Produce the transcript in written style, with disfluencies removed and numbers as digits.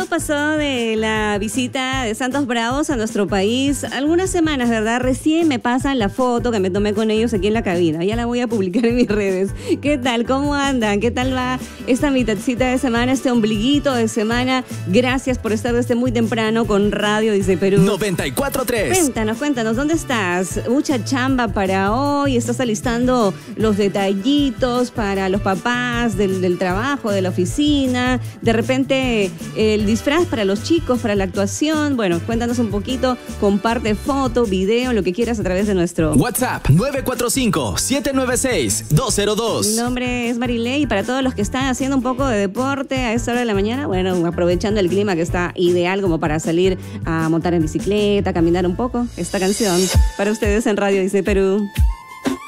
pasó de la visita de Santos Bravos a nuestro país? Algunas semanas, ¿verdad? Recién me pasan la foto que me tomé con ellos aquí en la cabina. Ya la voy a publicar en mis redes. ¿Qué tal? ¿Cómo andan? ¿Qué tal va esta mitadcita de semana, este ombliguito de semana? Gracias por estar desde muy temprano con Radio Dice Perú 94.3. Cuéntanos, ¿dónde estás? Mucha chamba para hoy. ¿Estás alistando los detallitos para los papás del trabajo, de la oficina? De repente el disfraz para los chicos, para la actuación. Bueno, cuéntanos un poquito, comparte foto, video, lo que quieras a través de nuestro WhatsApp 945-796-202. Mi nombre es Marilei y para todos los que están haciendo un poco de deporte a esta hora de la mañana, bueno, aprovechando el clima que está ideal como para salir a montar en bicicleta, caminar un poco, esta canción para ustedes en Radio Dice Perú.